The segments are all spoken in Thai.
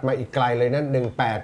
มาอีกไกลเลยนะ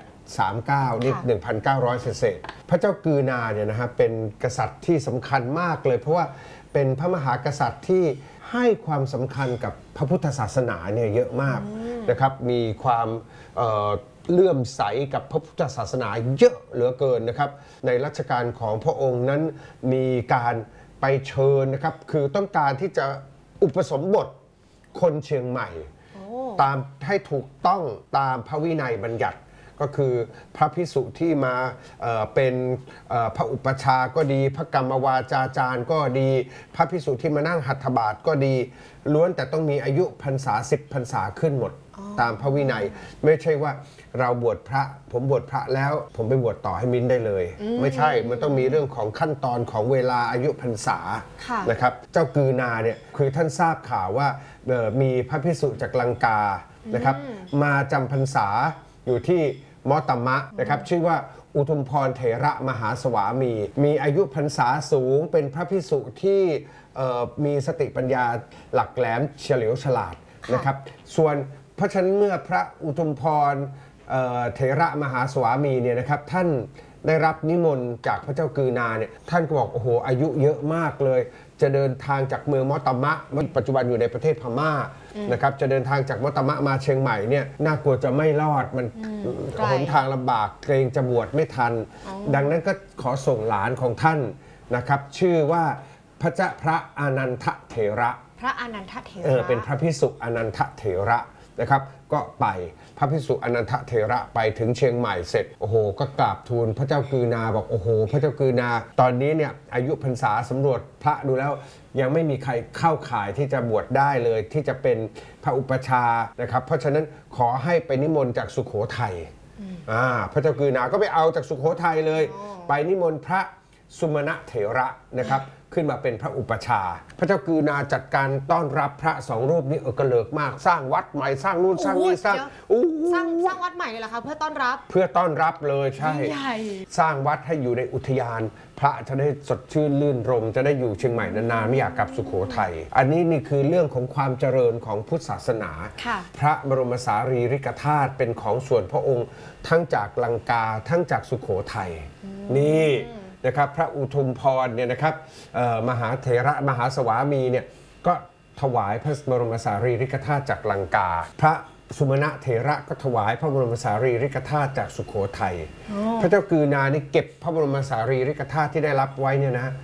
1839นี่1,900เศษพระเจ้ากือนาเนี่ยนะฮะเป็นกษัตริย์ที่สำคัญมากเลยเพราะว่าเป็นพระมหากษัตริย์ที่ให้ความสำคัญกับพระพุทธศาสนาเนี่ยเยอะมากนะครับมีความเลื่อมใสกับพระพุทธศาสนาเยอะเหลือเกินนะครับในรัชกาลของพระองค์นั้นมีการไปเชิญนะครับคือต้องการที่จะอุปสมบทคนเชียงใหม่ตามให้ถูกต้องตามพระวินัยบัญญัติก็คือพระภิกษุที่มาเป็นพระอุปชาก็ดีพระกรรมวาจาจารย์ก็ดีพระภิกษุที่มานั่งหัตถบาทก็ดีล้วนแต่ต้องมีอายุพรรษา10 พรรษาขึ้นหมดตามพระวินัยไม่ใช่ว่าเราบวชพระผมบวชพระแล้วผมไปบวชต่อให้มิ้นได้เลยไม่ใช่มันต้องมีเรื่องของขั้นตอนของเวลาอายุพรรษานะครับเจ้ากือนาเนี่ยคือท่านทราบข่าวว่ามีพระภิกษุจากลังกานะครับมาจำพรรษาอยู่ที่มอตมะนะครับชื่อว่าอุทุมพรเถระมหาสวามีอายุพรรษาสูงเป็นพระภิกษุที่มีสติปัญญาหลักแหลมเฉลียวฉลาดนะครับส่วนเพราะฉะนั้นเมื่อพระอุทุมพรเถระมหาสวามีเนี่ยนะครับท่านได้รับนิมนต์จากพระเจ้ากือนาเนี่ยท่านก็บอกโอ้โหอายุเยอะมากเลยจะเดินทางจากเมืองมอตมะปัจจุบันอยู่ในประเทศพม่านะครับจะเดินทางจากมอตมะมาเชียงใหม่เนี่ยน่ากลัวจะไม่รอดมันหนทางลำบากเกรงจะบวชไม่ทันดังนั้นก็ขอส่งหลานของท่านนะครับชื่อว่าพระอานันทเถระพระอานันทเถระเป็นพระภิกษุอานันทเถระนะครับก็ไปพระภิกษุอนันทเถระไปถึงเชียงใหม่เสร็จโอ้โหก็กราบทูลพระเจ้ากือนาบอกโอ้โหพระเจ้ากือนาตอนนี้เนี่ยอายุพรรษาสำรวจพระดูแล้วยังไม่มีใครเข้าข่ายที่จะบวชได้เลยที่จะเป็นพระอุปชานะครับเพราะฉะนั้นขอให้ไปนิมนต์จากสุโขทัยพระเจ้ากือนาก็ไปเอาจากสุโขทัยเลยไปนิมนต์พระสุมาณเถระนะครับขึ้นมาเป็นพระอุปชาพระเจ้ากือนาจัดการต้อนรับพระสองรูปนี้กระเลิกมากสร้างวัดใหม่สร้างนู่นสร้างนี่สร้างวัดใหม่เลยเหรอคะเพื่อต้อนรับเลยใช่สร้างวัดให้อยู่ในอุทยานพระจะได้สดชื่นลื่นรมจะได้อยู่เชียงใหม่นานๆไม่อยากกลับสุโขทัยอันนี้นี่คือเรื่องของความเจริญของพุทธศาสนาพระบรมสารีริกธาตุเป็นของส่วนพระองค์ทั้งจากลังกาทั้งจากสุโขทัยนี่นะครับพระอุทุมพรเนี่ยนะครับมหาเถระมหาสวามีเนี่ยก็ถวายพระบรมสารีริกธาตุจากลังกาพระสุมาณเถระก็ถวายพระบรมสารีริกธาตุจากสุโขทัยพระเจ้ากือนานี่เก็บพระบรมสารีริกธาตุที่ได้รับไว้เนี่ยนะ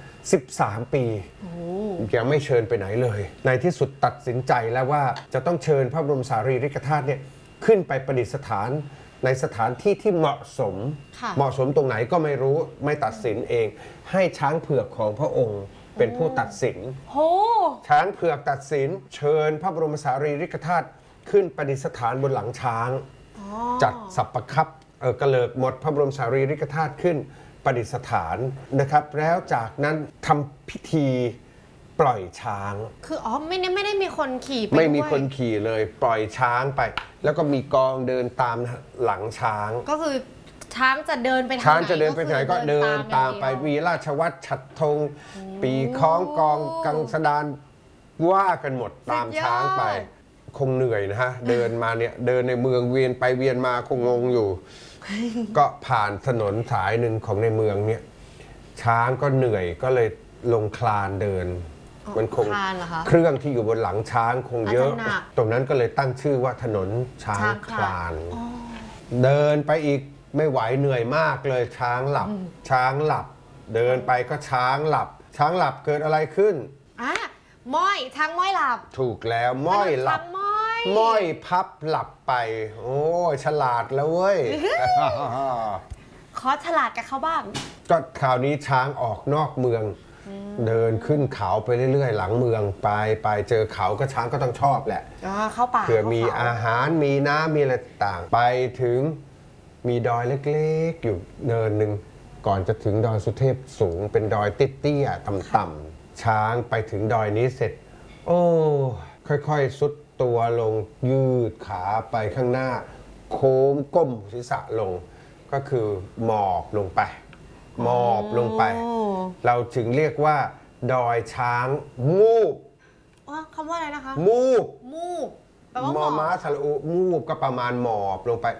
13 ปียังไม่เชิญไปไหนเลยในที่สุดตัดสินใจแล้วว่าจะต้องเชิญพระบรมสารีริกธาตุเนี่ยขึ้นไปประดิษฐานในสถานที่ที่เหมาะสมตรงไหนก็ไม่รู้ไม่ตัดสินเองให้ช้างเผือกของพระองค์เป็นผู้ตัดสินช้างเผือกตัดสินเชิญพระบรมสารีริกธาตุขึ้นประดิษฐานบนหลังช้างจัดสัปปคัพกระเลิกหมดพระบรมสารีริกธาตุขึ้นประดิษฐานนะครับแล้วจากนั้นทำพิธีปล่อยช้างคือไม่ได้มีคนขี่ไปด้วยไม่มีคนขี่เลยปล่อยช้างไปแล้วก็มีกองเดินตามหลังช้างก็คือช้างจะเดินไปทางไหนช้างจะเดินไปไหนก็เดินตามไปวีราชวัตรฉัตรธงปีคล้องกองกังสดานว่ากันหมดตามช้างไปคงเหนื่อยนะฮะเดินมาเนี่ยเดินในเมืองเวียนไปเวียนมาคงงงอยู่ก็ผ่านถนนสายหนึ่งของในเมืองเนี่ยช้างก็เหนื่อยก็เลยลงคลานเดินมันคงเครื่องที่อยู่บนหลังช้างคงเยอะตรงนั้นก็เลยตั้งชื่อว่าถนนช้างคลานเดินไปอีกไม่ไหวเหนื่อยมากเลยช้างหลับเดินไปก็ช้างหลับเกิดอะไรขึ้นช้างม้อยหลับถูกแล้วม้อยหลับม้อยพับหลับไปโอ้ฉลาดแล้วเว้ยขอฉลาดกับเขาบ้างก็คราวนี้ช้างออกนอกเมืองเดินขึ้นเขาไปเรื่อยๆหลังเมืองไปเจอเขาก็ช้างก็ต้องชอบแหละเข้าป่าเผื่อมีอาหารมีน้ำมีอะไรต่างไปถึงมีดอยเล็กๆอยู่เนินหนึ่งก่อนจะถึงดอยสุเทพสูงเป็นดอยเตี้ยๆต่ำๆช้างไปถึงดอยนี้เสร็จโอ้ค่อยๆซุดตัวลงยืดขาไปข้างหน้าโค้งก้มศีรษะลงก็คือหมอบลงไปเราจึงเรียกว่าดอยช้างมูบคำว่าอะไรนะคะมูบแปลว่าหมอบม้าสระอุมูบก็ประมาณหมอบลงไป